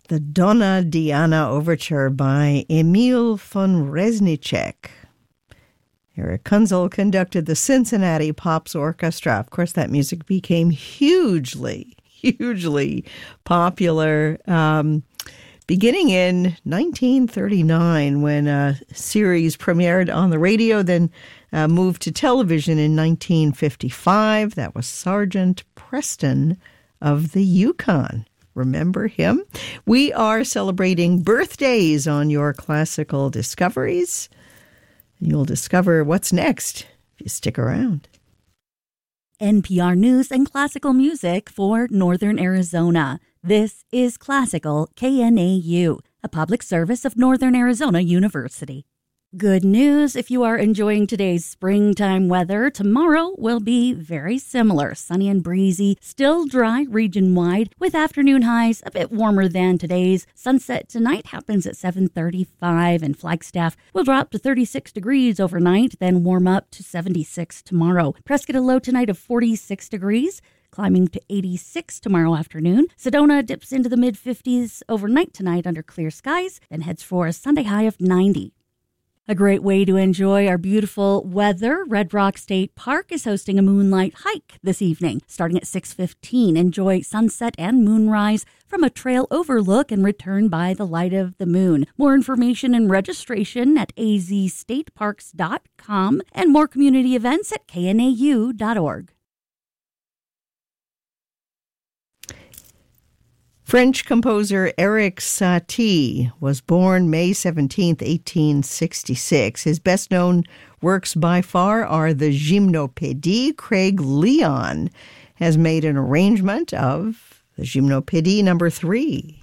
The Donna Diana Overture by Emil von Reznicek. Eric Kunzel conducted the Cincinnati Pops Orchestra. Of course, that music became hugely popular, beginning in 1939 when a series premiered on the radio, then moved to television in 1955. That was Sergeant Preston of the Yukon. Remember him? We are celebrating birthdays on your classical discoveries. You'll discover what's next if you stick around. NPR News and classical music for Northern Arizona. This is Classical KNAU, a public service of Northern Arizona University. Good news, if you are enjoying today's springtime weather, tomorrow will be very similar. Sunny and breezy, still dry region-wide, with afternoon highs a bit warmer than today's. Sunset tonight happens at 7:35, and Flagstaff will drop to 36 degrees overnight, then warm up to 76 tomorrow. Prescott a low tonight of 46 degrees. Climbing to 86 tomorrow afternoon. Sedona dips into the mid-50s overnight tonight under clear skies, then heads for a Sunday high of 90. A great way to enjoy our beautiful weather. Red Rock State Park is hosting a moonlight hike this evening, starting at 6:15. Enjoy sunset and moonrise from a trail overlook and return by the light of the moon. More information and registration at azstateparks.com and more community events at knau.org. French composer Erik Satie was born May 17, 1866. His best-known works by far are the Gymnopédie. Craig Leon has made an arrangement of the Gymnopédie number 3.